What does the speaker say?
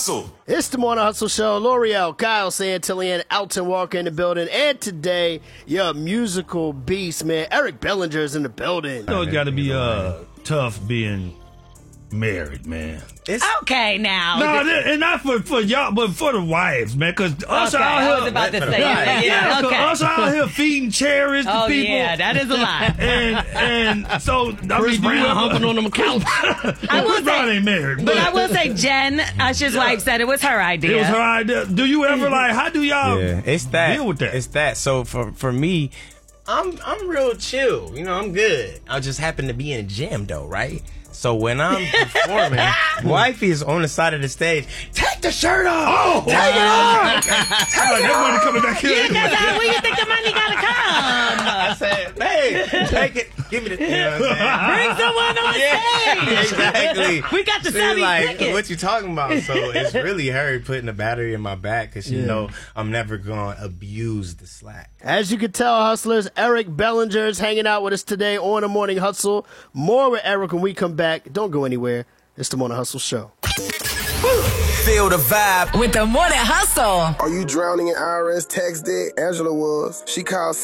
Hustle. It's the Morning Hustle Show. L'Oreal, Kyle Santillan, Alton Walker in the building. And today, your musical beast, man. Eric Bellinger's in the building. You know it's got to be tough being married, man. Okay, now. No, and not for y'all, but for the wives, man. Because us out here, I was about to say. Yeah, okay. us out here feeding cherries to people. Oh, yeah, that is a lot. And so, Chris Brown humping on them couch. Chris Brown ain't married. But I will say, Jen, Usher's wife, said it was her idea. It was her idea. Do you ever, how do y'all deal with that? It's that. So for me, I'm real chill. You know, I'm good. I just happen to be in a gym, though, right? So when I'm performing, wifey is on the side of the stage. Take the shirt off. Oh, take it off. Take it off. Money coming back here. Yeah, that's how where you think the money gotta come. I said, babe, take it. Give me the. You know what I'm Bring someone on stage. Exactly. We got to She's sell these like, tickets. what you talking about? So it's really her putting the battery in my back because she know I'm never going to abuse the slack. As you can tell, hustlers, Eric Bellinger is hanging out with us today on the Morning Hustle. More with Eric when we come back. Don't go anywhere. It's the Morning Hustle Show. Feel the vibe with the Morning Hustle. Are you drowning in IRS tax debt? Angela was. She called